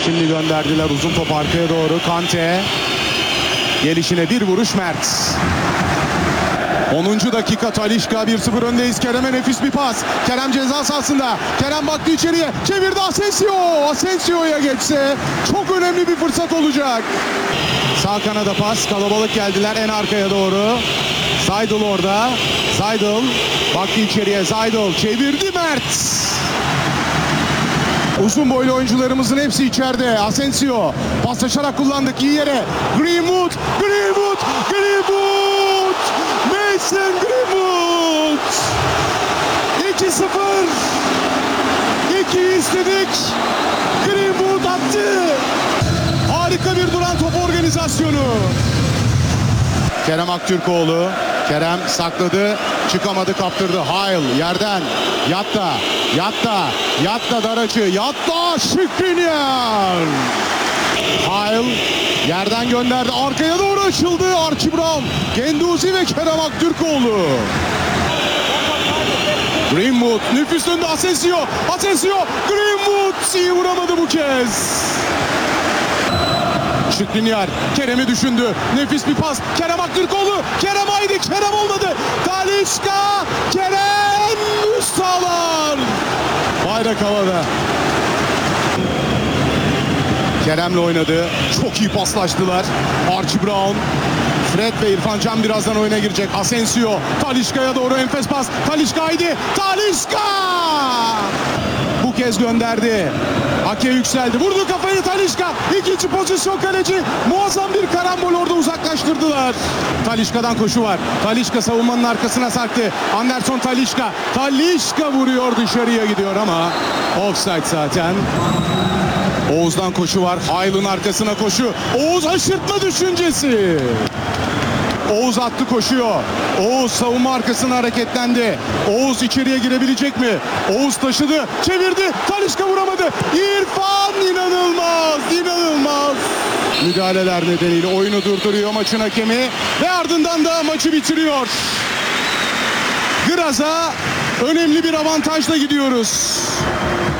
Şimdi gönderdiler uzun top arkaya doğru. Kante. Gelişine bir vuruş Mert. 10. dakika Talisca 1-0 öndeyiz. Kerem'e nefis bir pas. Kerem ceza sahasında. Kerem baktı içeriye. Çevirdi Asensio. Asensio'ya geçse çok önemli bir fırsat olacak. Sağ kanada pas. Kalabalık geldiler en arkaya doğru. Zaydel orada. Zaydel baktı içeriye. Zaydel çevirdi Mert. Uzun boylu oyuncularımızın hepsi içeride. Asensio paslaşarak kullandık iyi yere. Greenwood. Mason Greenwood. 2-0. 2'yi istedik. Greenwood attı. Harika bir duran top organizasyonu. Kerem Aktürkoğlu. Kerem sakladı. Çıkamadı, kaptırdı. Hayl yerden. Yatta Daracı. Yatta Skriniar. Hayl yerden gönderdi. Arkaya doğru açıldı. Archie Brown. Genduzi ve Kerem Aktürkoğlu. Greenwood nüfus önünde Asensio. Greenwood iyi vuramadı bu kez. Skriniar Kerem'i düşündü. Nefis bir pas. Kerem Aktürkoğlu. Kerem haydi. Kerem olmadı. Talisca. Kerem üst sağlar. Bayrak havada. Kerem'le oynadı. Çok iyi paslaştılar. Archie Brown. Fred ve İrfan Can birazdan oyuna girecek. Asensio. Talisca'ya doğru enfes pas. Talisca haydi. Talisca! Bu kez gönderdi. Ake yükseldi. Vurdu kafayı Talisca. İkinci pozisyon kaleci. Muazzam bir karambol orada uzaklaştırdılar. Talisca'dan koşu var. Talisca savunmanın arkasına sarktı. Anderson Talisca. Talisca vuruyor, dışarıya gidiyor ama offside zaten. Oğuz'dan koşu var. Hayl'ın arkasına koşu. Oğuz aşırtma düşüncesi. Oğuz attı, koşuyor. Oğuz savunma arkasına hareketlendi. Oğuz içeriye girebilecek mi? Oğuz taşıdı, çevirdi. Talisca vuramadı. İrfan inanılmaz. Müdahaleler nedeniyle oyunu durduruyor maçın hakemi ve ardından da maçı bitiriyor. Graz'a önemli bir avantajla gidiyoruz.